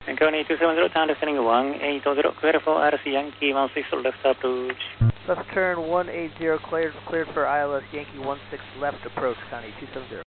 And Coney 270, town descending 180, cleared for RC Yankee 16 left approach. Left turn 180, cleared for ILS Yankee 16 left approach, Connie 270.